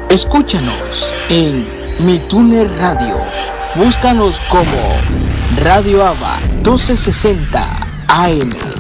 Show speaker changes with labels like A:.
A: Escúchanos en Mi Túnel Radio. Búscanos como Radio ABA 1260 AM.